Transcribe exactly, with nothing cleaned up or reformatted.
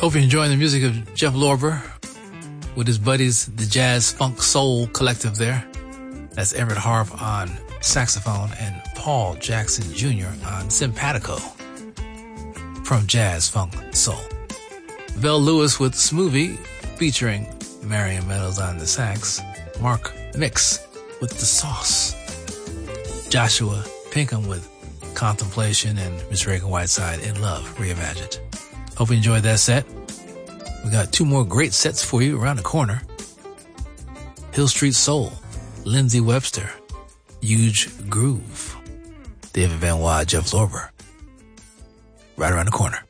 Hope you're enjoying the music of Jeff Lorber with his buddies, the Jazz Funk Soul Collective there. That's Everett Harp on saxophone and Paul Jackson Junior on simpatico from Jazz Funk Soul. Vel Lewis with Smoothie featuring Marion Meadows on the sax. Mark Mix with The Sauce. Joshua Pinkham with Contemplation and Miss Reagan Whiteside in Love Reimagined. Hope you enjoyed that set. We got two more great sets for you around the corner. Hill Street Soul, Lindsey Webster, Huge Groove, David Van Wad, Jeff Lorber. Right around the corner.